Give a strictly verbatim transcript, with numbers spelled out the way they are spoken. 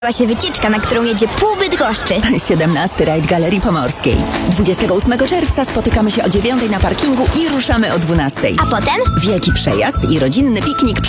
się wycieczka, na którą jedzie pół Bydgoszczy. siedemnasty rajd Galerii Pomorskiej. dwudziestego ósmego czerwca spotykamy się o dziewiątej na parkingu i ruszamy o dwunastej. A potem? Wielki przejazd i rodzinny piknik przy